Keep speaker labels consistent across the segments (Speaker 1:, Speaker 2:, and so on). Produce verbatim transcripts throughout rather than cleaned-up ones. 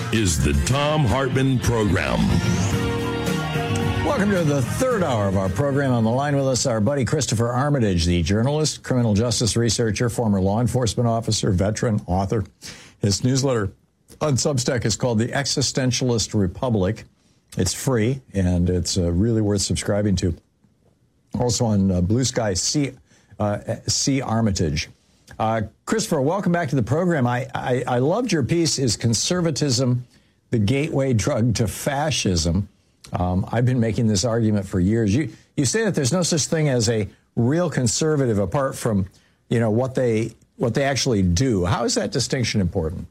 Speaker 1: is the Thom Hartmann Program.
Speaker 2: Welcome to the third hour of our program. On the line with us, our buddy Christopher Armitage, the journalist, criminal justice researcher, former law enforcement officer, veteran, author. His newsletter on Substack is called The Existentialist Republic. It's free, and it's uh, really worth subscribing to. Also on uh, Blue Sky, C, uh, C. Armitage. Uh, Christopher, welcome back to the program. I, I, I loved your piece, Is Conservatism the Gateway Drug to Fascism? Um, I've been making this argument for years. You you say that there's no such thing as a real conservative apart from, you know, what they what they actually do. How is that distinction important?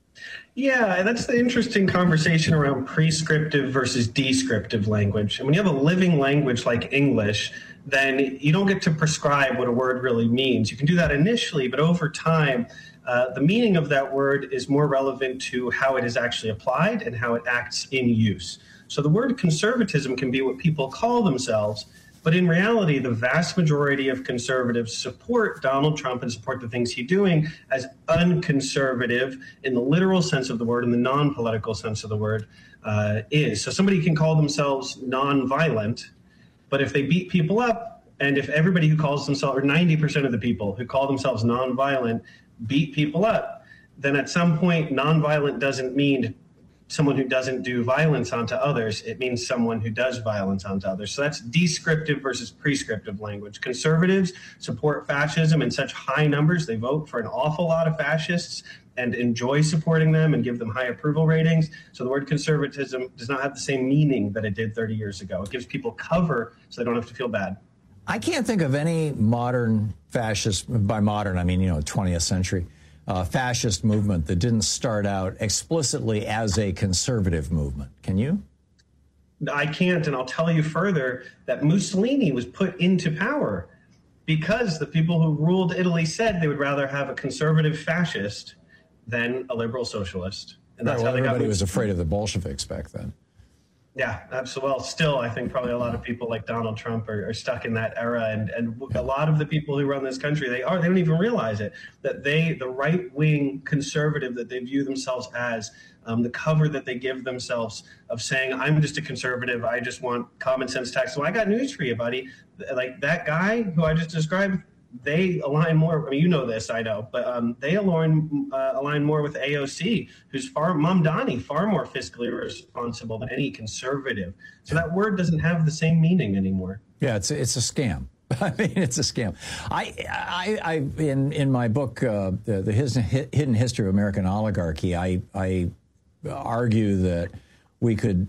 Speaker 3: Yeah, that's the interesting conversation around prescriptive versus descriptive language. And when you have a living language like English, then you don't get to prescribe what a word really means. You can do that initially, but over time, uh, the meaning of that word is more relevant to how it is actually applied and how it acts in use. So the word conservatism can be what people call themselves, but in reality, the vast majority of conservatives support Donald Trump and support the things he's doing as unconservative in the literal sense of the word and the non-political sense of the word uh, is. So somebody can call themselves nonviolent, but if they beat people up, and if everybody who calls themselves, or ninety percent of the people who call themselves nonviolent beat people up, then at some point, nonviolent doesn't mean someone who doesn't do violence onto others. It means someone who does violence onto others. So that's descriptive versus prescriptive language. Conservatives support fascism in such high numbers. They vote for an awful lot of fascists and enjoy supporting them and give them high approval ratings. So the word conservatism does not have the same meaning that it did thirty years ago. It gives people cover so they don't have to feel bad.
Speaker 2: I can't think of any modern fascist, by modern I mean, you know, twentieth century, Uh, fascist movement that didn't start out explicitly as a conservative movement. Can you?
Speaker 3: I can't, and I'll tell you further that Mussolini was put into power because the people who ruled Italy said they would rather have a conservative fascist than a liberal socialist. And that's
Speaker 2: right, well,
Speaker 3: how they
Speaker 2: everybody
Speaker 3: got
Speaker 2: was afraid of the Bolsheviks back then.
Speaker 3: Yeah, absolutely. Well, still, I think probably a lot of people like Donald Trump are, are stuck in that era, and and a lot of the people who run this country, they are they don't even realize it, that they, the right-wing conservative that they view themselves as, um, the cover that they give themselves of saying, I'm just a conservative, I just want common sense tax. So I got news for you, buddy. Like that guy who I just described, they align more. I mean, you know this, I know, but um, they align uh, align more with A O C, who's far Mamdani, far more fiscally responsible than any conservative. So that word doesn't have the same meaning anymore.
Speaker 2: Yeah, it's it's a scam. I mean, it's a scam. I, I, I in in my book, uh, the, the Hidden History of American Oligarchy, I I argue that we could,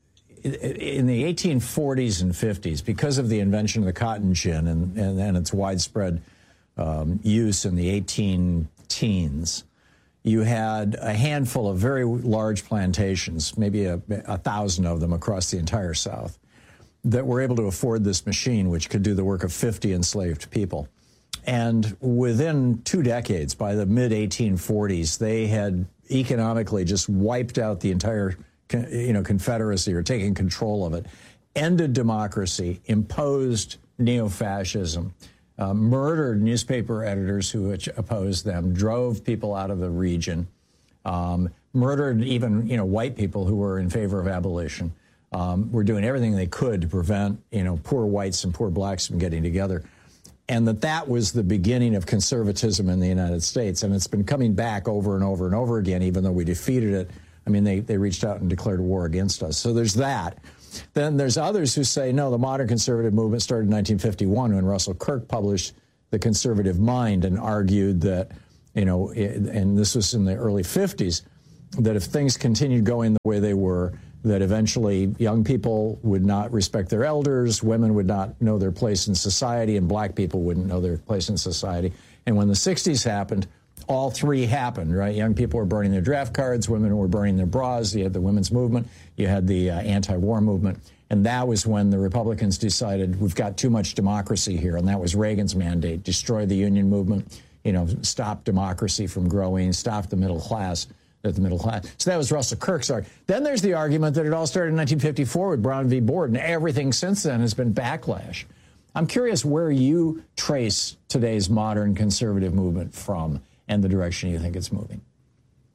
Speaker 2: in the eighteen forties and fifties, because of the invention of the cotton gin and, and, and its widespread um, use in the eighteen teens, you had a handful of very large plantations, maybe a, a thousand of them across the entire South, that were able to afford this machine, which could do the work of fifty enslaved people. And within two decades, by the mid eighteen forties, they had economically just wiped out the entire you know, Confederacy, or taking control of it, ended democracy, imposed neo-fascism, uh, murdered newspaper editors who opposed them, drove people out of the region, um, murdered even, you know, white people who were in favor of abolition. Um, were doing everything they could to prevent, you know, poor whites and poor blacks from getting together. And that that was the beginning of conservatism in the United States. And it's been coming back over and over and over again, even though we defeated it. I mean, they, they reached out and declared war against us. So there's that. Then there's others who say, no, the modern conservative movement started in nineteen fifty-one when Russell Kirk published The Conservative Mind and argued that, you know, and this was in the early fifties, that if things continued going the way they were, that eventually young people would not respect their elders, women would not know their place in society, and black people wouldn't know their place in society. And when the sixties happened, all three happened, right? Young people were burning their draft cards, women were burning their bras, you had the women's movement, you had the uh, anti-war movement, and that was when the Republicans decided we've got too much democracy here, and that was Reagan's mandate: destroy the union movement, you know, stop democracy from growing, stop the middle class. At the middle class. So that was Russell Kirk's argument. Then there's the argument that it all started in nineteen fifty-four with Brown v. Board, and everything since then has been backlash. I'm curious where you trace today's modern conservative movement from and the direction you think it's moving.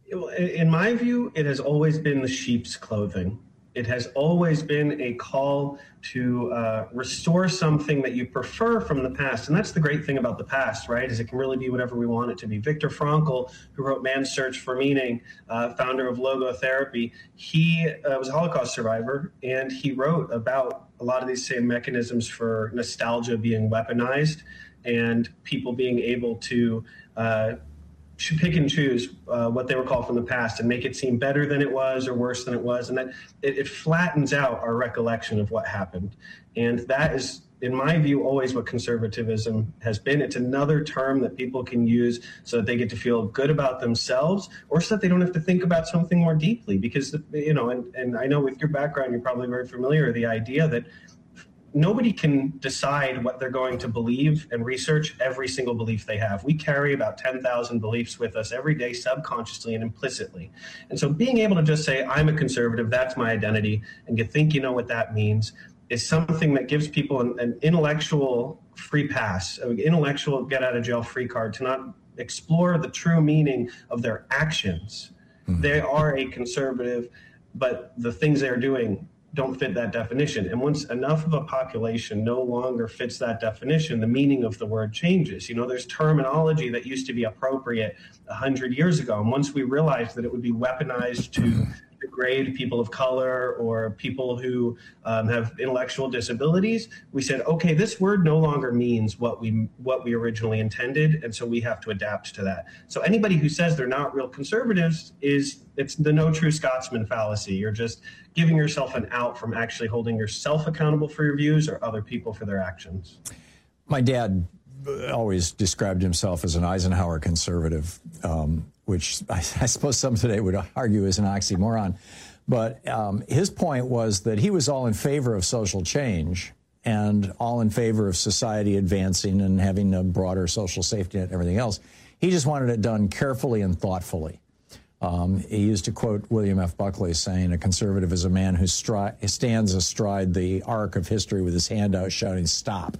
Speaker 3: In my view, it has always been the sheep's clothing. It has always been a call to uh, restore something that you prefer from the past. And that's the great thing about the past, right, is it can really be whatever we want it to be. Viktor Frankl, who wrote Man's Search for Meaning, uh, founder of logotherapy, he uh, was a Holocaust survivor, and he wrote about a lot of these same mechanisms for nostalgia being weaponized and people being able to uh, should pick and choose uh, what they recall from the past and make it seem better than it was or worse than it was. And that it, it flattens out our recollection of what happened. And that is, in my view, always what conservatism has been. It's another term that people can use so that they get to feel good about themselves, or so that they don't have to think about something more deeply. Because, you know, and, and I know with your background, you're probably very familiar with the idea that nobody can decide what they're going to believe and research every single belief they have. We carry about ten thousand beliefs with us every day, subconsciously and implicitly. And so being able to just say, I'm a conservative, that's my identity, and you think you know what that means, is something that gives people an, an intellectual free pass, an intellectual get out of jail free card to not explore the true meaning of their actions. Mm-hmm. They are a conservative, but the things they're doing don't fit that definition. And once enough of a population no longer fits that definition, the meaning of the word changes. You know, there's terminology that used to be appropriate a hundred years ago. And once we realized that it would be weaponized to degrade people of color or people who um, have intellectual disabilities, we said, okay, this word no longer means what we what we originally intended, and so we have to adapt to that. So anybody who says they're not real conservatives is, it's the no true Scotsman fallacy. You're just giving yourself an out from actually holding yourself accountable for your views or other people for their actions.
Speaker 2: My dad always described himself as an Eisenhower conservative, um, which I, I suppose some today would argue is an oxymoron. But um, his point was that he was all in favor of social change and all in favor of society advancing and having a broader social safety net and everything else. He just wanted it done carefully and thoughtfully. Um, he used to quote William F. Buckley saying, a conservative is a man who stri- stands astride the arc of history with his hand out shouting, stop.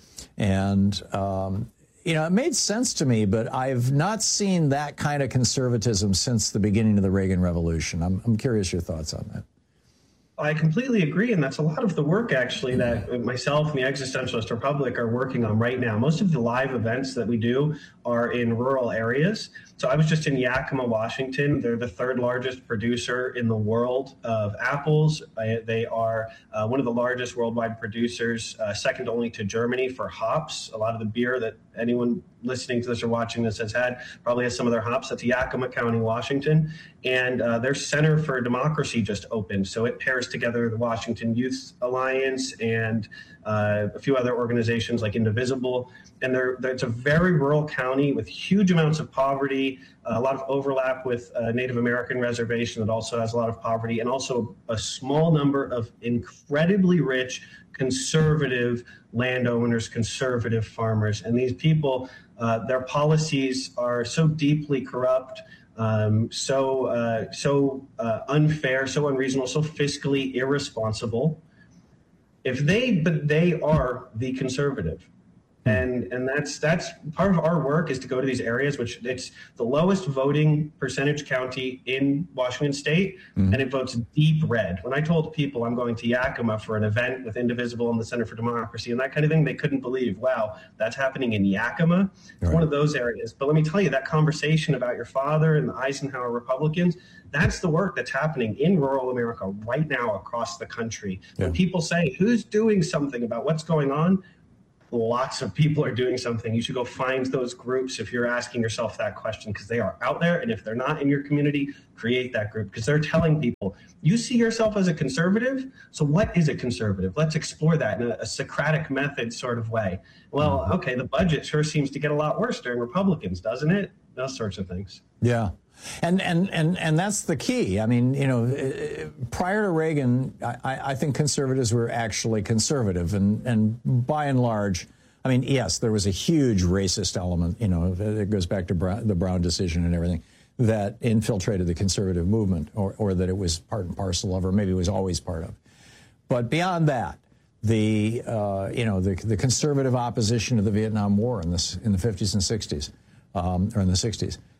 Speaker 2: And, um, you know, it made sense to me, but I've not seen that kind of conservatism since the beginning of the Reagan Revolution. I'm, I'm curious your thoughts on that.
Speaker 3: I completely agree, and that's a lot of the work, actually, that myself and the Existentialist Republic are working on right now. Most of the live events that we do are in rural areas. So I was just in Yakima, Washington. They're the third largest producer in the world of apples. They are uh, one of the largest worldwide producers, uh, second only to Germany for hops. A lot of the beer that anyone listening to this or watching this has had probably has some of their hops. That's Yakima County, Washington. And uh, their Center for Democracy just opened. So it pairs together the Washington Youth Alliance and uh, a few other organizations like Indivisible. And they're, they're, it's a very rural county with huge amounts of poverty, uh, a lot of overlap with a Native American reservation that also has a lot of poverty, and also a small number of incredibly rich conservative landowners, conservative farmers. And these people, uh, their policies are so deeply corrupt, um, so uh, so uh, unfair, so unreasonable, so fiscally irresponsible. If they, but they are the conservative. And and that's that's part of our work is to go to these areas, which it's the lowest voting percentage county in Washington State, mm-hmm. and it votes deep red. When I told people I'm going to Yakima for an event with Indivisible and the Center for Democracy and that kind of thing, they couldn't believe, wow, that's happening in Yakima. It's right. One of those areas. But let me tell you, that conversation about your father and the Eisenhower Republicans, that's the work that's happening in rural America right now across the country. Yeah. When people say, who's doing something about what's going on? Lots of people are doing something. You should go find those groups if you're asking yourself that question, because they are out there. And if they're not in your community, create that group, because they're telling people, you see yourself as a conservative. So what is a conservative? Let's explore that in a, a Socratic method sort of way. Well, okay, the budget sure seems to get a lot worse during Republicans, doesn't it? Those sorts of things.
Speaker 2: Yeah. And, and, and, and that's the key. I mean, you know, prior to Reagan, I, I think conservatives were actually conservative. And, and by and large, I mean, yes, there was a huge racist element, you know, it goes back to Brown, the Brown decision and everything, that infiltrated the conservative movement, or, or that it was part and parcel of, or maybe it was always part of. But beyond that, the, uh, you know, the, the conservative opposition to the Vietnam War in, this, in the fifties and sixties, um, or in the sixties,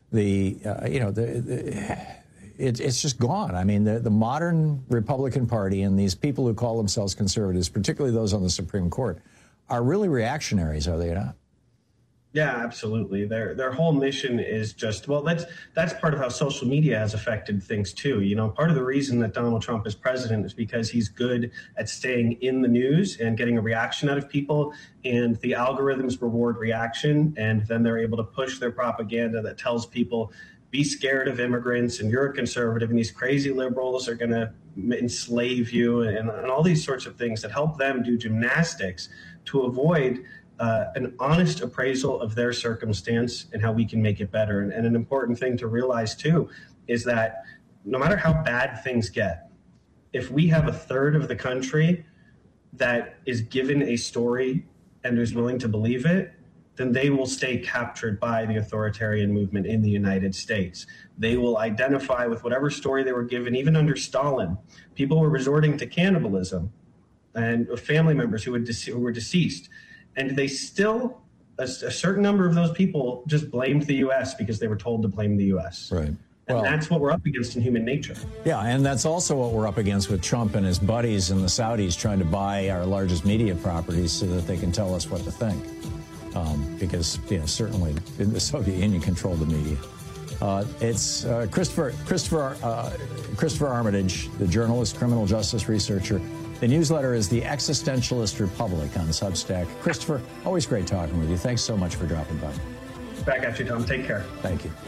Speaker 2: the uh, you know the, the it, it's just gone. I mean, the, the modern Republican Party and these people who call themselves conservatives, particularly those on the Supreme Court, are really reactionaries, are they not?
Speaker 3: Yeah, absolutely. Their their whole mission is just, well, that's that's part of how social media has affected things too. You know, part of the reason that Donald Trump is president is because he's good at staying in the news and getting a reaction out of people, and the algorithms reward reaction, and then they're able to push their propaganda that tells people, be scared of immigrants, and you're a conservative, and these crazy liberals are going to enslave you, and, and all these sorts of things that help them do gymnastics to avoid Uh, an honest appraisal of their circumstance and how we can make it better. And, and an important thing to realize, too, is that no matter how bad things get, if we have a third of the country that is given a story and is willing to believe it, then they will stay captured by the authoritarian movement in the United States. They will identify with whatever story they were given. Even under Stalin, people were resorting to cannibalism and family members who, had dece- who were deceased. And they still, a, a certain number of those people just blamed the U S because they were told to blame the U S.
Speaker 2: Right.
Speaker 3: And
Speaker 2: well,
Speaker 3: that's what we're up against in human nature.
Speaker 2: Yeah, and that's also what we're up against with Trump and his buddies and the Saudis trying to buy our largest media properties so that they can tell us what to think. Um, because, you know, certainly the Soviet Union controlled the media. Uh, it's uh, Christopher Christopher uh, Christopher Armitage, the journalist, criminal justice researcher. The newsletter is The Existentialist Republic on Substack. Christopher, always great talking with you. Thanks so much for dropping by.
Speaker 3: Back at you, Tom. Take care.
Speaker 2: Thank you.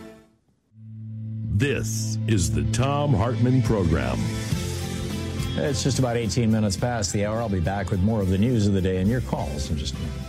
Speaker 1: This is the Thom Hartmann Program.
Speaker 2: It's just about eighteen minutes past the hour. I'll be back with more of the news of the day and your calls in just a minute.